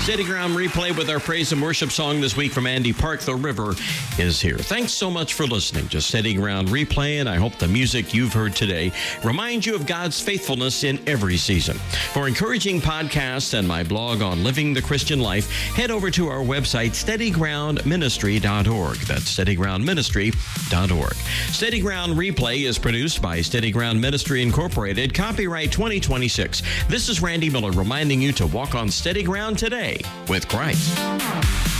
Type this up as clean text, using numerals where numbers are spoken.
Steady Ground Replay with our praise and worship song this week from Andy Park, The River is Here. Thanks so much for listening to Steady Ground Replay, and I hope the music you've heard today reminds you of God's faithfulness in every season. For encouraging podcasts and my blog on living the Christian life, head over to our website, steadygroundministry.org. That's steadygroundministry.org. Steady Ground Replay is produced by Steady Ground Ministry Incorporated, copyright 2026. This is Randy Miller reminding you to walk on steady ground today with Christ.